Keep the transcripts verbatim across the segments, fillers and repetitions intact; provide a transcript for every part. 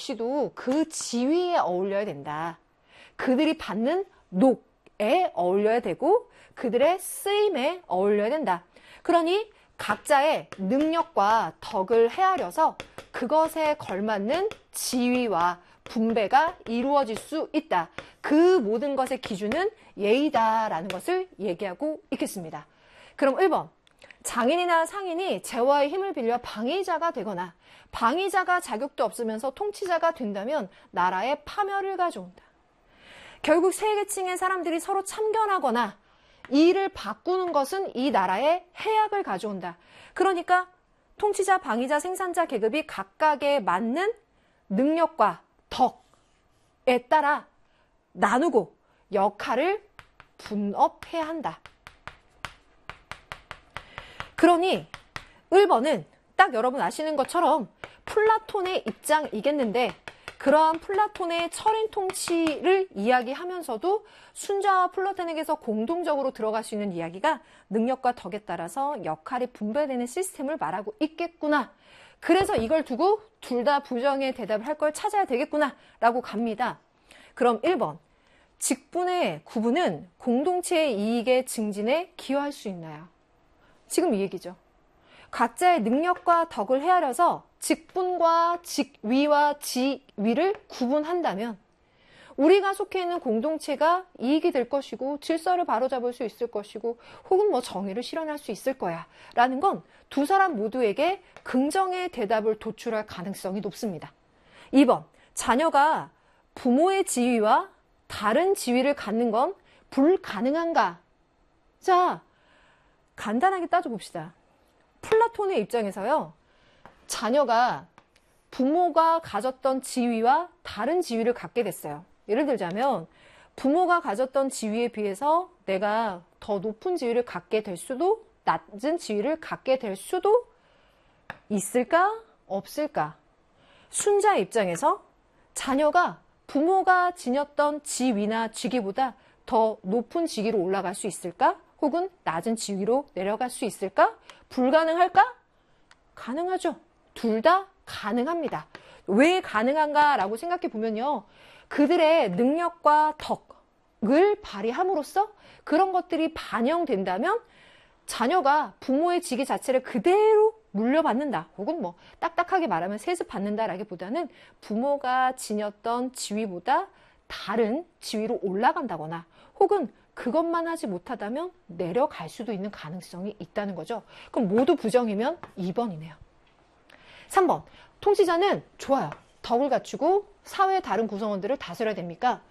역시도 그 지위에 어울려야 된다. 그들이 받는 녹에 어울려야 되고 그들의 쓰임에 어울려야 된다. 그러니 각자의 능력과 덕을 헤아려서 그것에 걸맞는 지위와 분배가 이루어질 수 있다. 그 모든 것의 기준은 예의다라는 것을 얘기하고 있겠습니다. 그럼 일 번. 장인이나 상인이 재화의 힘을 빌려 방위자가 되거나 방위자가 자격도 없으면서 통치자가 된다면 나라의 파멸을 가져온다. 결국 세 계층의 사람들이 서로 참견하거나 이를 바꾸는 것은 이 나라의 해악을 가져온다. 그러니까 통치자, 방위자, 생산자 계급이 각각에 맞는 능력과 덕에 따라 나누고 역할을 분업해야 한다. 그러니 일 번은 딱 여러분 아시는 것처럼 플라톤의 입장이겠는데 그러한 플라톤의 철인 통치를 이야기하면서도 순자와 플라톤에게서 공동적으로 들어갈 수 있는 이야기가 능력과 덕에 따라서 역할이 분배되는 시스템을 말하고 있겠구나. 그래서 이걸 두고 둘 다 부정의 대답을 할 걸 찾아야 되겠구나 라고 갑니다. 그럼 일 번. 직분의 구분은 공동체의 이익의 증진에 기여할 수 있나요? 지금 이 얘기죠. 각자의 능력과 덕을 헤아려서 직분과 직위와 지위를 구분한다면 우리가 속해 있는 공동체가 이익이 될 것이고 질서를 바로잡을 수 있을 것이고 혹은 뭐 정의를 실현할 수 있을 거야 라는 건 두 사람 모두에게 긍정의 대답을 도출할 가능성이 높습니다. 이 번. 자녀가 부모의 지위와 다른 지위를 갖는 건 불가능한가? 자, 간단하게 따져봅시다. 플라톤의 입장에서요. 자녀가 부모가 가졌던 지위와 다른 지위를 갖게 됐어요. 예를 들자면 부모가 가졌던 지위에 비해서 내가 더 높은 지위를 갖게 될 수도 낮은 지위를 갖게 될 수도 있을까? 없을까? 순자 입장에서 자녀가 부모가 지녔던 지위나 직위보다 더 높은 직위로 올라갈 수 있을까? 혹은 낮은 지위로 내려갈 수 있을까? 불가능할까? 가능하죠. 둘 다 가능합니다. 왜 가능한가라고 생각해 보면요. 그들의 능력과 덕을 발휘함으로써 그런 것들이 반영된다면 자녀가 부모의 직위 자체를 그대로 물려받는다. 혹은 뭐 딱딱하게 말하면 세습받는다라기보다는 부모가 지녔던 지위보다 다른 지위로 올라간다거나 혹은 그것만 하지 못하다면 내려갈 수도 있는 가능성이 있다는 거죠. 그럼 모두 부정이면 이 번이네요. 삼 번. 통치자는 좋아요. 덕을 갖추고 사회의 다른 구성원들을 다스려야 됩니까?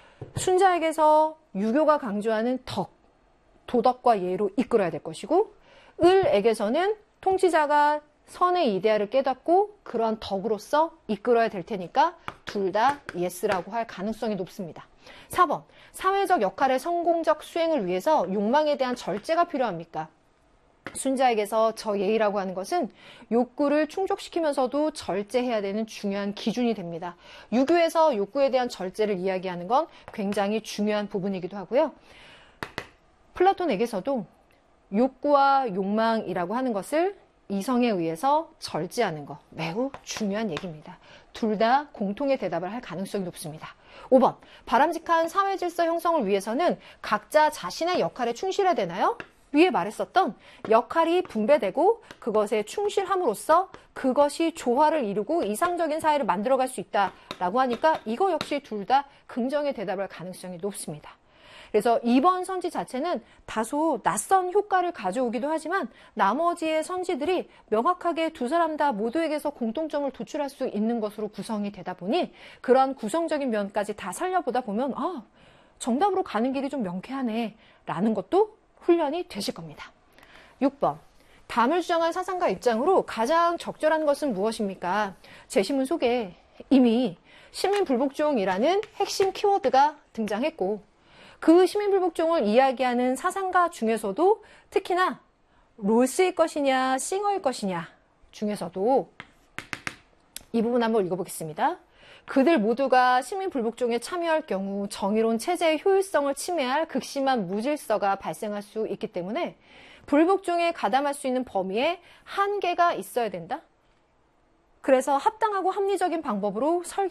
순자에게서 유교가 강조하는 덕, 도덕과 예로 이끌어야 될 것이고 을에게서는 통치자가 선의 이데아를 깨닫고 그런 덕으로서 이끌어야 될 테니까 둘 다 예스라고 할 가능성이 높습니다. 사 번. 사회적 역할의 성공적 수행을 위해서 욕망에 대한 절제가 필요합니까? 순자에게서 저 예의라고 하는 것은 욕구를 충족시키면서도 절제해야 되는 중요한 기준이 됩니다. 유교에서 욕구에 대한 절제를 이야기하는 건 굉장히 중요한 부분이기도 하고요. 플라톤에게서도 욕구와 욕망이라고 하는 것을 이성에 의해서 절제하는 것 매우 중요한 얘기입니다. 둘 다 공통의 대답을 할 가능성이 높습니다. 오 번. 바람직한 사회 질서 형성을 위해서는 각자 자신의 역할에 충실해야 되나요? 위에 말했었던 역할이 분배되고 그것에 충실함으로써 그것이 조화를 이루고 이상적인 사회를 만들어갈 수 있다라고 하니까 이거 역시 둘 다 긍정의 대답을 할 가능성이 높습니다. 그래서 이 번 선지 자체는 다소 낯선 효과를 가져오기도 하지만 나머지의 선지들이 명확하게 두 사람 다 모두에게서 공통점을 도출할 수 있는 것으로 구성이 되다 보니 그런 구성적인 면까지 다 살려보다 보면 아, 정답으로 가는 길이 좀 명쾌하네 라는 것도 훈련이 되실 겁니다. 육 번. 담을 주장한 사상가 입장으로 가장 적절한 것은 무엇입니까? 제시문 속에 이미 시민불복종이라는 핵심 키워드가 등장했고 그 시민불복종을 이야기하는 사상가 중에서도 특히나 롤스일 것이냐 싱어일 것이냐 중에서도 이 부분 한번 읽어보겠습니다. 그들 모두가 시민불복종에 참여할 경우 정의로운 체제의 효율성을 침해할 극심한 무질서가 발생할 수 있기 때문에 불복종에 가담할 수 있는 범위에 한계가 있어야 된다. 그래서 합당하고 합리적인 방법으로 설,